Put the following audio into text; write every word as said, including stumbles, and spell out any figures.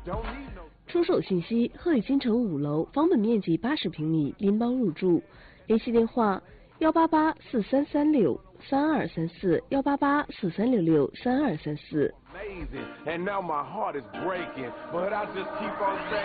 出售信息：鹤宇新城五楼，房本面积八十平米，拎包入住。联系电话：幺八八四三三六三二三四，幺八八四三六六三二三四。